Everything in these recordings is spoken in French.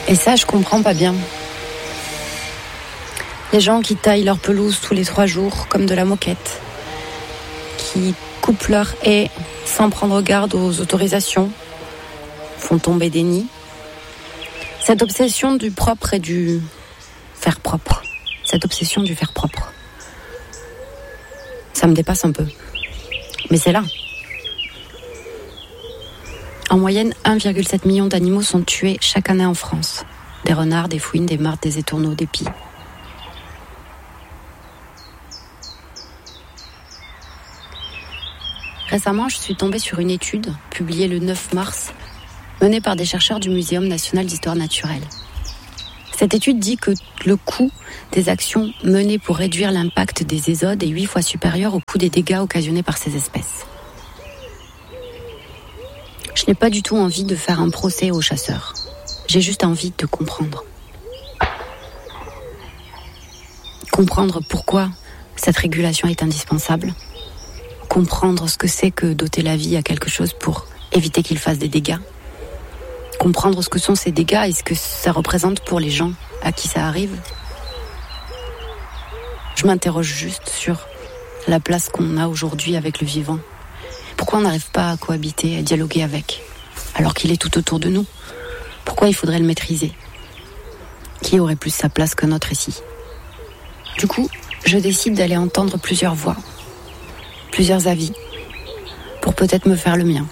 Et ça, je comprends pas bien. Les gens qui taillent leur pelouse tous les 3 jours comme de la moquette, qui coupent leur haie sans prendre garde aux autorisations, font tomber des nids. Cette obsession du propre et du faire propre. Cette obsession du faire propre. Ça me dépasse un peu. Mais c'est là. En moyenne, 1,7 million d'animaux sont tués chaque année en France. Des renards, des fouines, des martres, des étourneaux, des pies. Récemment, je suis tombée sur une étude, publiée le 9 mars, menée par des chercheurs du Muséum national d'histoire naturelle. Cette étude dit que le coût des actions menées pour réduire l'impact des ésodes est 8 fois supérieur au coût des dégâts occasionnés par ces espèces. Je n'ai pas du tout envie de faire un procès aux chasseurs. J'ai juste envie de comprendre. Comprendre pourquoi cette régulation est indispensable. Comprendre ce que c'est que doter la vie à quelque chose pour éviter qu'il fasse des dégâts. Comprendre ce que sont ces dégâts et ce que ça représente pour les gens à qui ça arrive. Je m'interroge juste sur la place qu'on a aujourd'hui avec le vivant. Pourquoi on n'arrive pas à cohabiter, à dialoguer avec, alors qu'il est tout autour de nous? Pourquoi il faudrait le maîtriser? Qui aurait plus sa place qu'un autre ici? Du coup, je décide d'aller entendre plusieurs voix, plusieurs avis, pour peut-être me faire le mien.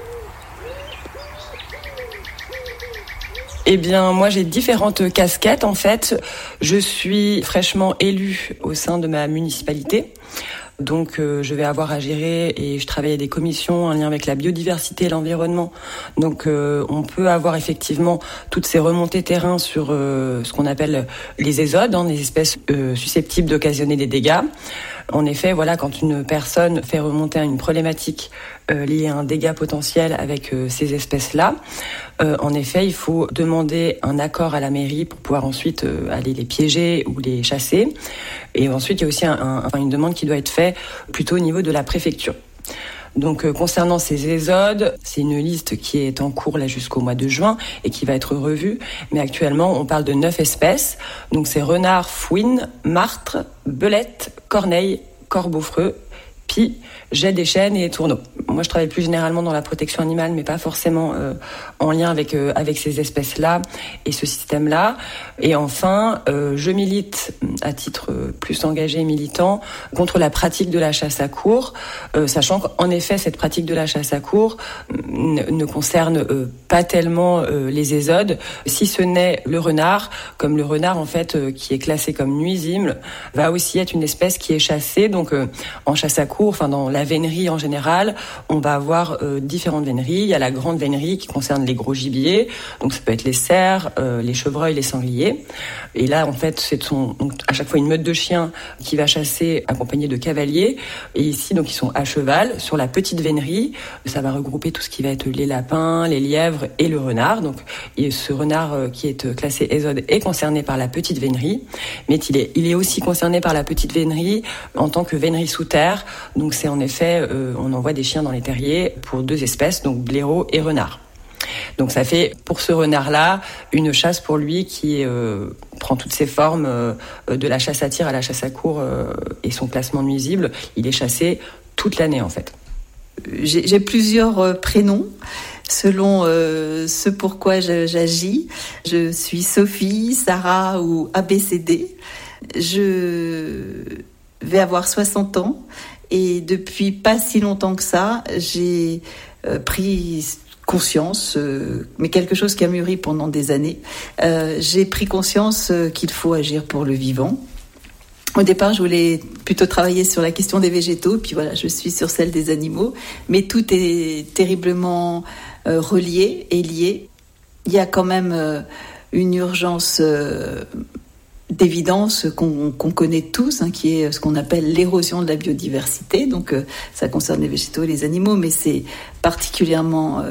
Eh bien, moi, j'ai différentes casquettes, en fait. Je suis fraîchement élue au sein de ma municipalité. Donc, je vais avoir à gérer et je travaille à des commissions en lien avec la biodiversité et l'environnement. Donc, on peut avoir effectivement toutes ces remontées terrain sur ce qu'on appelle les ésodes, les espèces susceptibles d'occasionner des dégâts. En effet, voilà, quand une personne fait remonter à une problématique liée à un dégât potentiel avec ces espèces-là, en effet, il faut demander un accord à la mairie pour pouvoir ensuite aller les piéger ou les chasser. Et ensuite, il y a aussi une demande qui doit être faite plutôt au niveau de la préfecture. Donc, concernant ces ésodes, c'est une liste qui est en cours là jusqu'au mois de juin et qui va être revue. Mais actuellement, on parle de 9 espèces. Donc, c'est renards, fouines, martres, belettes, corneilles, corbeaux-freux, pies, jets des chênes et tourneaux. Moi, je travaille plus généralement dans la protection animale, mais pas forcément en lien avec ces espèces-là et ce système-là. Et enfin, je milite à titre plus engagé et militant contre la pratique de la chasse à courre, sachant qu'en effet, cette pratique de la chasse à courre ne concerne pas tellement les ésodes, si ce n'est le renard, comme le renard en fait qui est classé comme nuisible, va aussi être une espèce qui est chassée. Donc en chasse à courre, enfin dans la vénerie en général, on va avoir différentes véneries. Il y a la grande vénerie qui concerne les gros gibiers, donc ça peut être les cerfs, les chevreuils, les sangliers. Et là, en fait, donc, à chaque fois une meute de chiens qui va chasser accompagnée de cavaliers. Et ici, donc, ils sont à cheval sur la petite vénerie. Ça va regrouper tout ce qui va être les lapins, les lièvres et le renard. Donc, et ce renard qui est classé ésode est concerné par la petite vénerie, mais il est aussi concerné par la petite vénerie en tant que vénerie sous terre. Donc, c'est en effet, on envoie des chiens dans les terriers pour 2 espèces, donc blaireau et renard. Donc ça fait pour ce renard-là une chasse pour lui qui prend toutes ses formes, de la chasse à tir à la chasse à courre et son placement nuisible. Il est chassé toute l'année en fait. J'ai plusieurs prénoms selon ce pourquoi j'agis. Je suis Sophie, Sarah ou ABCD. Je vais avoir 60 ans et depuis pas si longtemps que ça, j'ai pris conscience, mais quelque chose qui a mûri pendant des années. J'ai pris conscience qu'il faut agir pour le vivant. Au départ, je voulais plutôt travailler sur la question des végétaux, puis voilà, je suis sur celle des animaux. Mais tout est terriblement relié et lié. Il y a quand même une urgence d'évidence qu'on connaît tous, qui est ce qu'on appelle l'érosion de la biodiversité. Donc, ça concerne les végétaux et les animaux, mais c'est particulièrement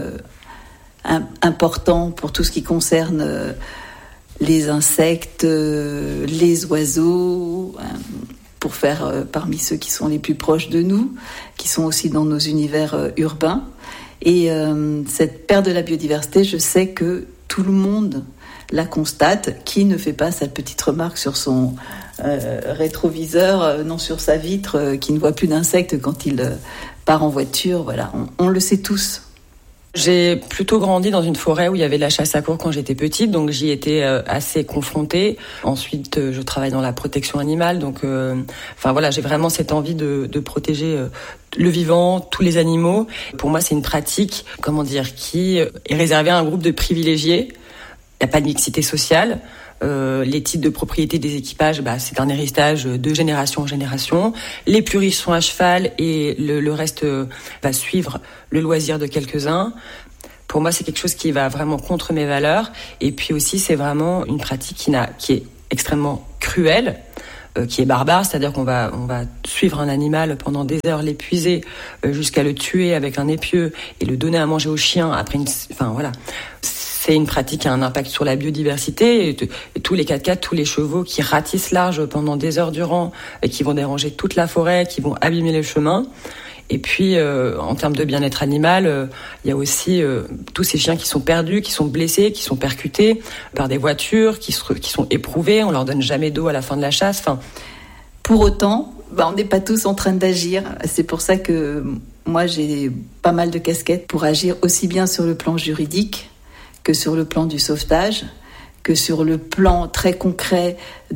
important pour tout ce qui concerne les insectes, les oiseaux, pour faire parmi ceux qui sont les plus proches de nous, qui sont aussi dans nos univers urbains. Et cette perte de la biodiversité, je sais que tout le monde la constate, qui ne fait pas sa petite remarque sur son rétroviseur, non sur sa vitre, qui ne voit plus d'insectes quand il part en voiture. Voilà, on le sait tous. J'ai plutôt grandi dans une forêt où il y avait de la chasse à courre quand j'étais petite, donc j'y étais assez confrontée. Ensuite, je travaille dans la protection animale, donc j'ai vraiment cette envie de protéger le vivant, tous les animaux. Pour moi, c'est une pratique, qui est réservée à un groupe de privilégiés. Il n'y a pas de mixité sociale. Les titres de propriété des équipages, c'est un héritage de génération en génération. Les plus riches sont à cheval et le reste va suivre le loisir de quelques-uns. Pour moi, c'est quelque chose qui va vraiment contre mes valeurs. Et puis aussi, c'est vraiment une pratique qui est extrêmement cruelle, qui est barbare, c'est-à-dire qu'on va suivre un animal pendant des heures, l'épuiser jusqu'à le tuer avec un épieu et le donner à manger aux chiens après C'est une pratique qui a un impact sur la biodiversité et tous les 4x4, tous les chevaux qui ratissent large pendant des heures durant et qui vont déranger toute la forêt, qui vont abîmer les chemins. Et puis, en termes de bien-être animal, il y a aussi tous ces chiens qui sont perdus, qui sont blessés, qui sont percutés par des voitures, qui sont éprouvés. On leur donne jamais d'eau à la fin de la chasse. Pour autant, on n'est pas tous en train d'agir. C'est pour ça que moi, j'ai pas mal de casquettes pour agir aussi bien sur le plan juridique que sur le plan du sauvetage, que sur le plan très concret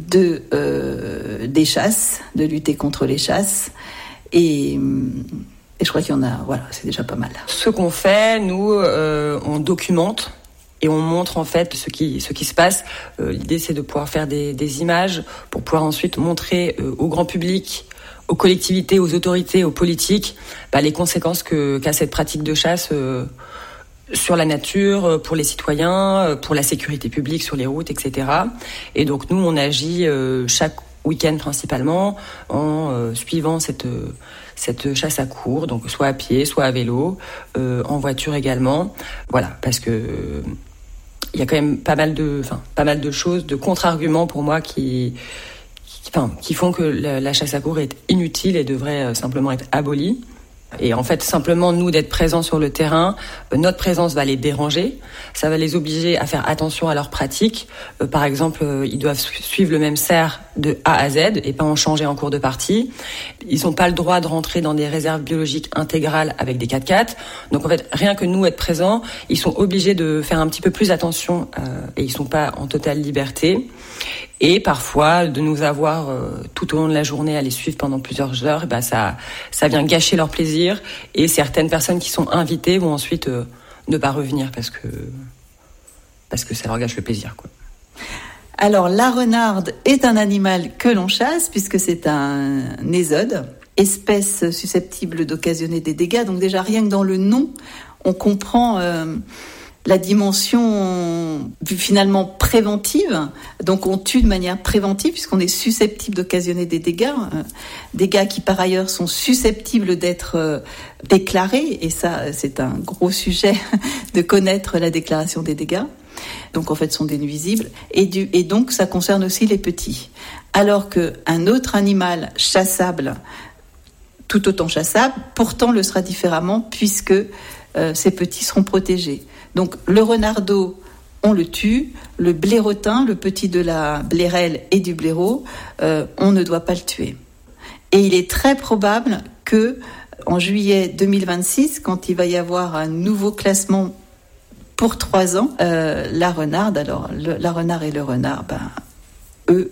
des chasses, de lutter contre les chasses. Et je crois qu'il y en a, c'est déjà pas mal. Ce qu'on fait, nous, on documente et on montre en fait ce qui se passe. L'idée, c'est de pouvoir faire des images pour pouvoir ensuite montrer au grand public, aux collectivités, aux autorités, aux politiques, les conséquences qu'a cette pratique de chasse sur la nature, pour les citoyens, pour la sécurité publique sur les routes, etc. Et donc nous, on agit chaque week-end principalement en suivant cette chasse à courre, donc soit à pied, soit à vélo, en voiture également. Voilà, parce que il y a quand même pas mal de choses, de contre-arguments pour moi qui font que la chasse à courre est inutile et devrait simplement être abolie. Et en fait, simplement, nous, d'être présents sur le terrain, notre présence va les déranger. Ça va les obliger à faire attention à leurs pratiques. Par exemple, ils doivent suivre le même cerf de A à Z et pas en changer en cours de partie. Ils n'ont pas le droit de rentrer dans des réserves biologiques intégrales avec des 4x4. Donc, en fait, rien que nous, être présents, ils sont obligés de faire un petit peu plus attention et ils sont pas en totale liberté. Et parfois, de nous avoir tout au long de la journée à les suivre pendant plusieurs heures, ça vient gâcher leur plaisir. Et certaines personnes qui sont invitées vont ensuite ne pas revenir parce que ça leur gâche le plaisir, quoi. Alors, la renarde est un animal que l'on chasse puisque c'est un ésode, espèce susceptible d'occasionner des dégâts. Donc déjà, rien que dans le nom, on comprend la dimension finalement préventive. Donc on tue de manière préventive puisqu'on est susceptible d'occasionner des dégâts qui par ailleurs sont susceptibles d'être déclarés, et ça c'est un gros sujet de connaître la déclaration des dégâts. Donc en fait sont des nuisibles et donc ça concerne aussi les petits. Alors qu'un autre animal chassable, tout autant chassable, pourtant le sera différemment puisque ces petits seront protégés. Donc le renardeau, on le tue. Le blaireautin, le petit de la blairelle et du blaireau, on ne doit pas le tuer. Et il est très probable que en juillet 2026, quand il va y avoir un nouveau classement pour 3 ans, la renarde, alors la renarde et le renard, eux,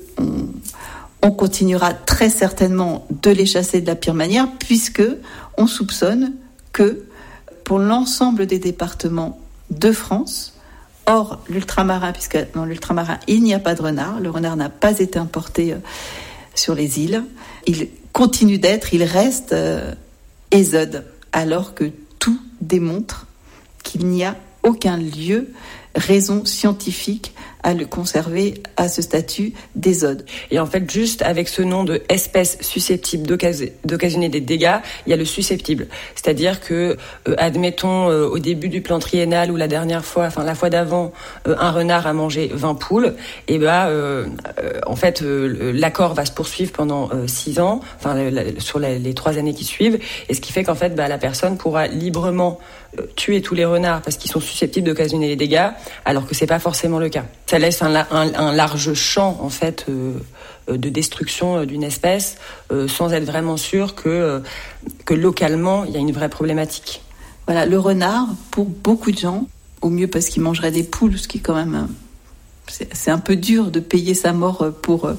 on continuera très certainement de les chasser de la pire manière, puisque on soupçonne que pour l'ensemble des départements de France, hors l'ultramarin, puisque dans l'ultramarin, il n'y a pas de renard. Le renard n'a pas été importé sur les îles. Il continue d'être, il reste ésode, alors que tout démontre qu'il n'y a aucun raison scientifique à le conserver à ce statut d'ésode. Et en fait, juste avec ce nom de espèce susceptible d'occasionner des dégâts, il y a le susceptible. C'est-à-dire que, admettons, au début du plan triennal ou la fois d'avant, un renard a mangé 20 poules, et en fait, l'accord va se poursuivre pendant 6 ans, sur les 3 années qui suivent, et ce qui fait qu'en fait, la personne pourra librement tuer tous les renards parce qu'ils sont susceptibles d'occasionner des dégâts, alors que c'est pas forcément le cas. Ça laisse un large champ en fait de destruction d'une espèce sans être vraiment sûr que localement il y a une vraie problématique. Voilà, le renard, pour beaucoup de gens, au mieux parce qu'il mangerait des poules, ce qui est quand même c'est un peu dur de payer sa mort pour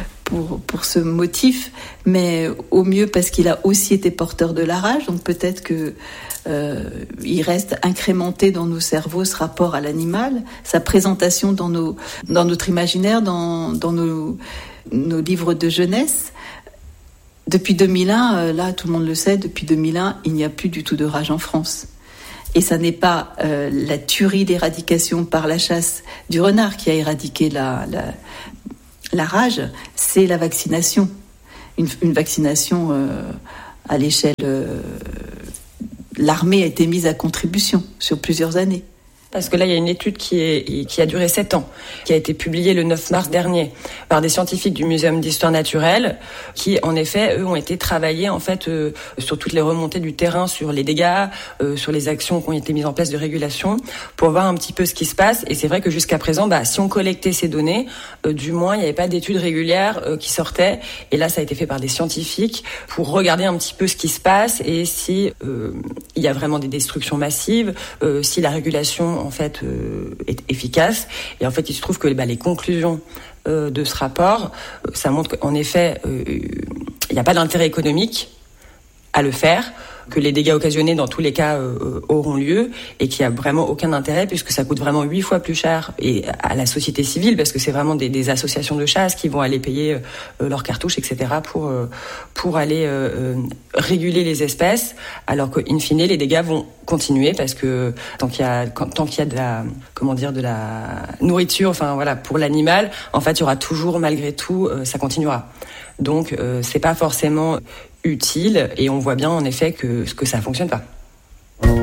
ce motif, mais au mieux parce qu'il a aussi été porteur de la rage, donc peut-être que il reste incrémenté dans nos cerveaux ce rapport à l'animal, sa présentation dans notre imaginaire, dans nos livres de jeunesse. Depuis 2001, là tout le monde le sait, depuis 2001, il n'y a plus du tout de rage en France. Et ça n'est pas la tuerie d'éradication par la chasse du renard qui a éradiqué la rage, c'est la vaccination. Une vaccination à l'échelle... l'armée a été mise à contribution sur plusieurs années. Parce que là, il y a une étude qui a duré 7 ans, qui a été publiée le 9 mars dernier par des scientifiques du Muséum d'Histoire Naturelle, qui, en effet, eux, ont été travaillés, en fait, sur toutes les remontées du terrain, sur les dégâts, sur les actions qui ont été mises en place de régulation, pour voir un petit peu ce qui se passe. Et c'est vrai que jusqu'à présent, si on collectait ces données, du moins, il n'y avait pas d'études régulières qui sortaient. Et là, ça a été fait par des scientifiques pour regarder un petit peu ce qui se passe et si il y a vraiment des destructions massives, si la régulation en fait est efficace. Et en fait, il se trouve que les conclusions de ce rapport, ça montre qu'en effet, il n'y a pas d'intérêt économique à le faire, que les dégâts occasionnés dans tous les cas auront lieu et qu'il n'y a vraiment aucun intérêt puisque ça coûte vraiment 8 fois plus cher et à la société civile parce que c'est vraiment des associations de chasse qui vont aller payer leurs cartouches, etc. pour aller réguler les espèces alors qu'in fine les dégâts vont continuer parce que tant qu'il y a de la nourriture, enfin voilà, pour l'animal, en fait il y aura toujours malgré tout, ça continuera. Donc c'est pas forcément utile et on voit bien en effet que ça fonctionne pas.